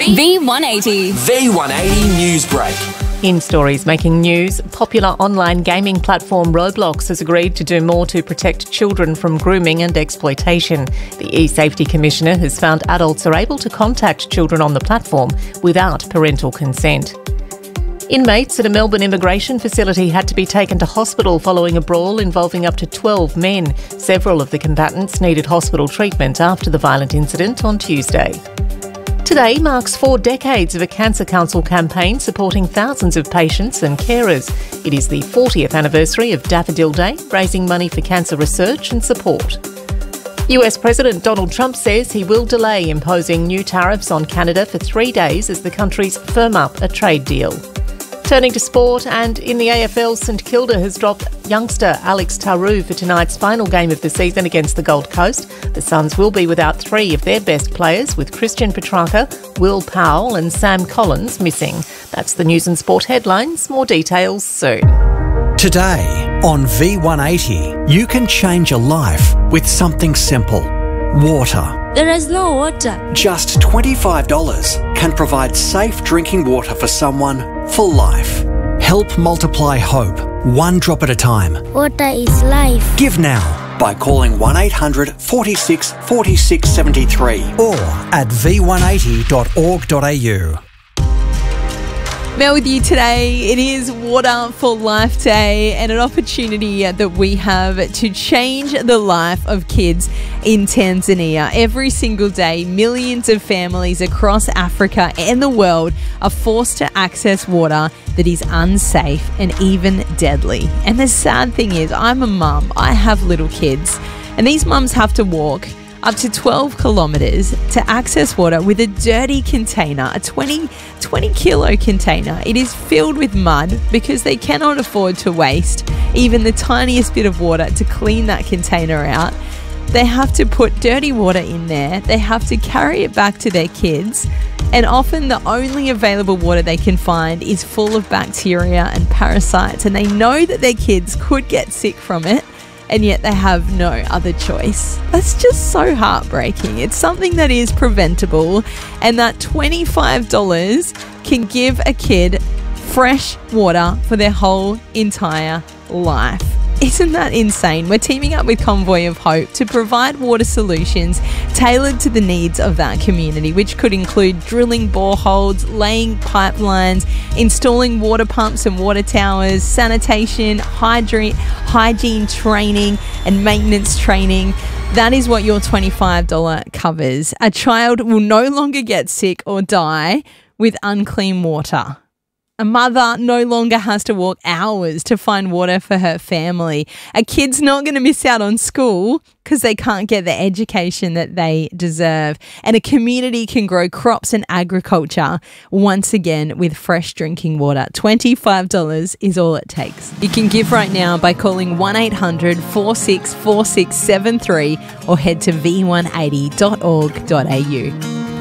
V180. V180 News Break. In stories making news, popular online gaming platform Roblox has agreed to do more to protect children from grooming and exploitation. The eSafety Commissioner has found adults are able to contact children on the platform without parental consent. Inmates at a Melbourne immigration facility had to be taken to hospital following a brawl involving up to 12 men. Several of the combatants needed hospital treatment after the violent incident on Tuesday. Today marks 4 decades of a Cancer Council campaign supporting thousands of patients and carers. It is the 40th anniversary of Daffodil Day, raising money for cancer research and support. US President Donald Trump says he will delay imposing new tariffs on Canada for 3 days as the countries firm up a trade deal. Turning to sport, and in the AFL, St Kilda has dropped youngster Alex Taru for tonight's final game of the season against the Gold Coast. The Suns will be without 3 of their best players, with Christian Petrarca, Will Powell and Sam Collins missing. That's the news and sport headlines. More details soon. Today on V180, you can change a life with something simple. Water. There is no water. Just $25 can provide safe drinking water for someone for life. Help multiply hope, one drop at a time. Water is life. Give now by calling 1800 46 46 73 or at v180.org.au. Mel with you today. It is Water for Life Day and an opportunity that we have to change the life of kids in Tanzania. Every single day, millions of families across Africa and the world are forced to access water that is unsafe and even deadly. And the sad thing is, I'm a mum. I have little kids, and these mums have to walk up to 12 kilometres to access water with a dirty container, a 20 kilo container. It is filled with mud because they cannot afford to waste even the tiniest bit of water to clean that container out. They have to put dirty water in there. They have to carry it back to their kids. And often the only available water they can find is full of bacteria and parasites. And they know that their kids could get sick from it, and yet they have no other choice. That's just so heartbreaking. It's something that is preventable, and that $25 can give a kid fresh water for their whole entire life. Isn't that insane? We're teaming up with Convoy of Hope to provide water solutions tailored to the needs of that community, which could include drilling boreholes, laying pipelines, installing water pumps and water towers, sanitation, hygiene training and maintenance training. That is what your $25 covers. A child will no longer get sick or die with unclean water. A mother no longer has to walk hours to find water for her family. A kid's not going to miss out on school because they can't get the education that they deserve. And a community can grow crops and agriculture once again with fresh drinking water. $25 is all it takes. You can give right now by calling 1800 46 46 73 or head to v180.org.au.